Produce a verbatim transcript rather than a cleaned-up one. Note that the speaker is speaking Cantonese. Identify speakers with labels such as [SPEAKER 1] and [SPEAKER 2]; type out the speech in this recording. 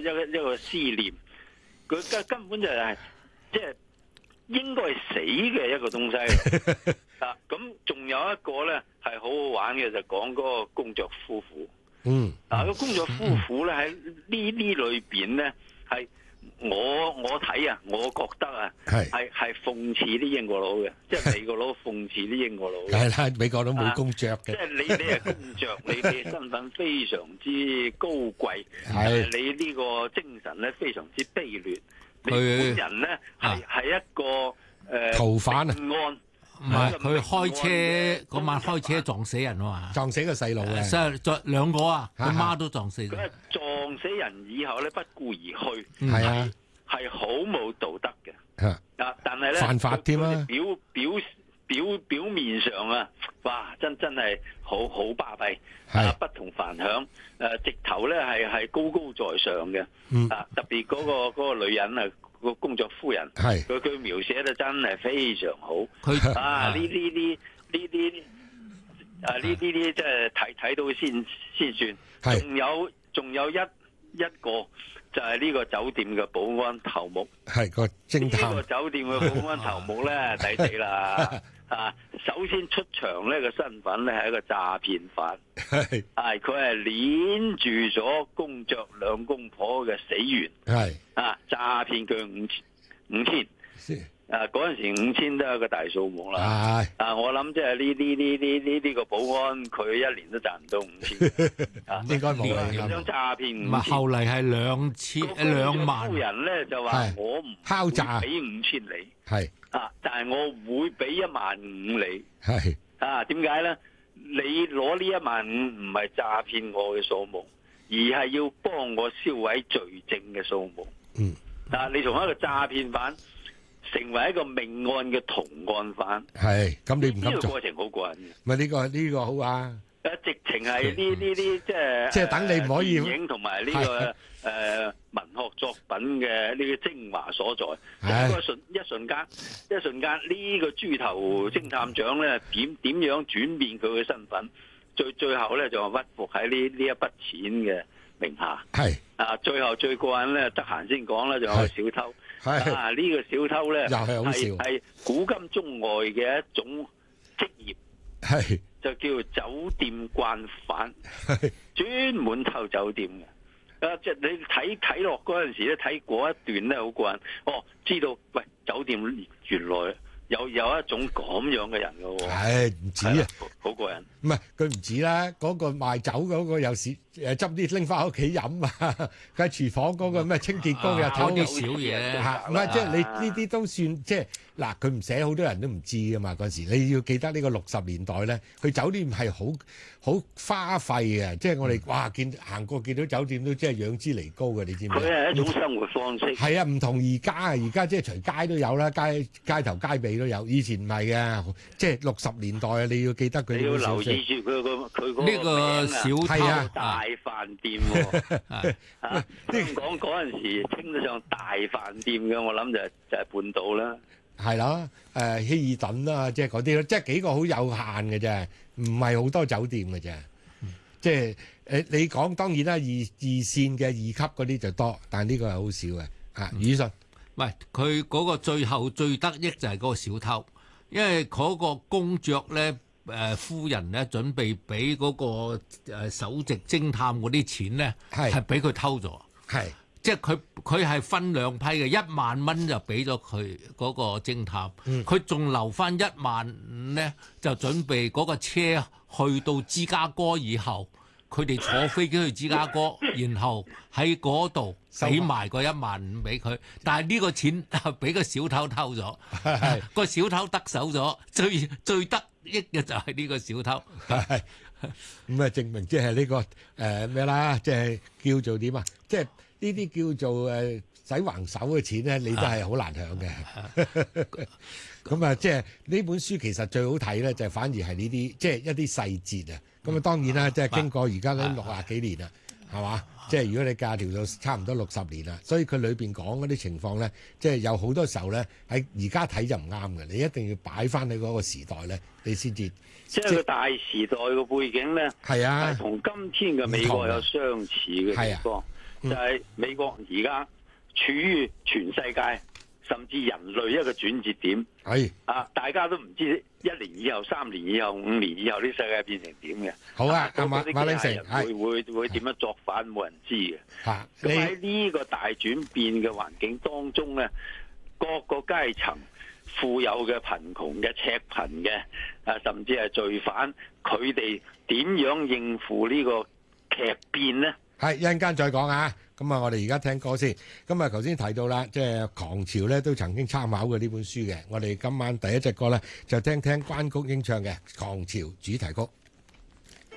[SPEAKER 1] 個一個思念，佢根根本就係即係應該係死嘅一個東西。啊，咁仲有一個咧係好好玩嘅，就講嗰個公爵夫婦。
[SPEAKER 2] 嗯，
[SPEAKER 1] 啊，個公爵夫婦咧喺呢呢裏邊咧係我我睇啊，我覺得啊係係係諷刺啲英國佬嘅，即係美國佬諷刺啲英國佬。
[SPEAKER 2] 係啦，美國佬冇公爵嘅。
[SPEAKER 1] 即係你你係公爵，你嘅身份非常之高貴，
[SPEAKER 2] 係
[SPEAKER 1] 你呢個精神咧非常之卑劣。你本人咧係係一個誒
[SPEAKER 2] 逃犯啊，
[SPEAKER 1] 平安。
[SPEAKER 3] 唔係佢開車嗰晚開車撞死人啊嘛，
[SPEAKER 2] 撞死個細路嘅，
[SPEAKER 3] 所以再兩個啊，佢媽都撞死咗。
[SPEAKER 1] 佢係撞死人以後咧不顧而去，
[SPEAKER 2] 係啊，
[SPEAKER 1] 係好冇道德嘅。
[SPEAKER 2] 啊，
[SPEAKER 1] 但係咧
[SPEAKER 2] 犯法添啊！
[SPEAKER 1] 表表表表面上啊，哇，真真係好好巴閉，啊，不同凡響。誒，直頭咧係係高高在上嘅。
[SPEAKER 2] 嗯，
[SPEAKER 1] 啊，特別嗰個嗰個女人啊。個公爵夫人，
[SPEAKER 2] 係
[SPEAKER 1] 佢佢描寫得真係非常好。
[SPEAKER 3] 佢
[SPEAKER 1] 啊呢呢啲呢啲啊呢呢啲即係睇睇到先先算。仲有仲有一一個就係呢個酒店嘅保安頭目。
[SPEAKER 2] 係個偵探。
[SPEAKER 1] 呢個酒店嘅保安頭目咧抵死啦！啊，首先出場呢個身份咧係一個詐騙犯。係，係佢係鏈住咗公爵兩公婆嘅死緣。係啊，詐騙佢五千五千。啊，嗰陣時五千都係一個大數目啦。係啊，我諗即係呢呢呢呢呢呢個保安佢一年都賺唔到五千。啊，應該冇啦。點樣詐騙五千？
[SPEAKER 3] 唔係後嚟係兩千兩萬。
[SPEAKER 1] 夫人咧就話我唔
[SPEAKER 2] 敲詐
[SPEAKER 1] 俾五千你。
[SPEAKER 2] 係
[SPEAKER 1] 啊，但係我會俾一萬五你。
[SPEAKER 2] 係
[SPEAKER 1] 啊，點解咧？你攞呢一萬五唔係詐騙我嘅數目，而係要幫我銷毀罪證嘅數目。嗯，啊，你從一個詐騙犯成為一個命案嘅同案犯，
[SPEAKER 2] 係咁你唔敢做。
[SPEAKER 1] 呢個過程好過癮嘅。
[SPEAKER 2] 唔係呢個呢個好啊。
[SPEAKER 1] 誒，直情係呢呢啲即係
[SPEAKER 2] 即係等你唔可以
[SPEAKER 1] 電影同埋呢個誒文學作品嘅呢個精華所在。一個瞬一瞬間，一瞬間呢個豬頭偵探長咧點點樣轉變佢嘅身份？最最後咧就屈服喺呢呢一筆錢嘅名下。係啊，最後最過癮咧，得閒先講啦，就有個小偷。係啊，呢個小偷咧係係古今中外嘅一種職業。係。就叫酒店慣犯，專門偷酒店嘅。啊，即係你睇睇落嗰陣時咧，睇嗰一段咧好過癮。哦，知道喂，酒店原來有有一種咁樣嘅人嘅喎。係唔止啊，好過癮。唔係佢唔止啦，嗰個賣酒嗰個有時誒執啲拎翻屋企飲啊，佢喺廚房嗰個咩清潔工又偷啲小嘢嚇。唔係即係你呢啲都算即係。嗱，佢唔寫好多人都唔知噶嘛，嗰時你要記得呢個六十年代咧，去酒店係好好花費嘅，即係我哋哇見行過見到酒店都即係仰之彌高嘅，你知唔知？佢係一種生活方式。係啊，唔同而家啊，而家即係隨街都有啦，街街頭街尾都有，以前唔係嘅，即係六十年代啊，你要記得佢。你要留意住佢個佢嗰個呢個小偷大飯店喎，啊，香港嗰陣時稱得上大飯店嘅，我諗就係就係半島啦。係咯，誒希爾頓啦，即係嗰啲咯，即係幾個好有限嘅啫，唔係好多酒店嘅啫。嗯、即係誒你講當然啦，二二線嘅二級嗰啲就多，但係呢個係好少嘅。啊，宇信，
[SPEAKER 3] 唔係佢嗰個最後最得益就係嗰個小偷，因為嗰個公爵咧誒夫人咧準備俾嗰個誒首席偵探嗰啲錢咧係俾佢偷咗。係。即係佢佢係分兩批嘅，一萬蚊就俾咗佢嗰個偵探，佢仲、嗯、留翻一萬五咧，就準備嗰個車去到芝加哥以後，佢哋坐飛機去芝加哥，然後喺嗰度俾埋個一萬五俾佢，但係呢個錢俾個小偷偷咗，個小偷得手咗，最最得益嘅就係呢個小偷。
[SPEAKER 2] 咁啊，證明即係呢個誒咩啦，即係叫做點啊，即係。呢啲叫做誒使橫手嘅錢咧，你都係好難享嘅。咁啊，即係呢本書其實最好睇咧，就反而係呢啲即係一啲細節啊。咁啊，當然啦，即係經過而家咧六廿幾年啦，係嘛？即係如果你價條到差唔多六十年啦，所以佢裏邊講嗰啲情況咧，即係有好多時候咧喺而家睇就唔啱嘅。你一定要擺翻喺嗰個時代咧，你先至。即係個大時代嘅背景咧，係啊，同今天嘅美國有相似嘅地方。
[SPEAKER 1] 就係美國而家處於全世界甚至人類一個轉折點。
[SPEAKER 2] 係
[SPEAKER 1] 啊，大家都唔知一年以後、三年以後、五年以後，呢世界變成點嘅。
[SPEAKER 2] 好啊，阿馬馬鼎盛
[SPEAKER 1] 人會會會點樣作反，冇人知嘅。
[SPEAKER 2] 嚇，
[SPEAKER 1] 咁喺呢個大轉變嘅環境當中咧，各個階層、富有嘅、貧窮嘅、赤貧嘅，啊，甚至係罪犯，佢哋點樣應付呢個劇變咧？
[SPEAKER 2] 係一陣間再講啊！咁啊，我哋而家聽歌先。咁啊，頭先提到啦，即係《狂潮》咧，都曾經參考過呢本書嘅。我哋今晚第一隻歌咧，就聽聽關菊英唱嘅《狂潮》主題曲。